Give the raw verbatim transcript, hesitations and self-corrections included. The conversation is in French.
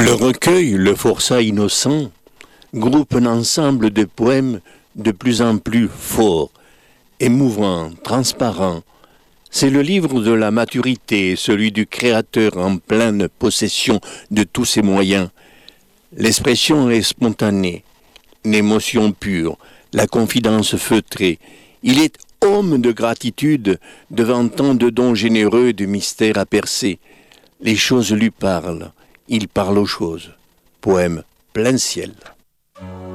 Le recueil Le Forçat innocent groupe un ensemble de poèmes de plus en plus forts, émouvants, transparents. C'est le livre de la maturité, celui du créateur en pleine possession de tous ses moyens. L'expression est spontanée, l'émotion pure, la confidence feutrée. Il est homme de gratitude devant tant de dons généreux, de mystères à percer. Les choses lui parlent, il parle aux choses. Poème plein ciel.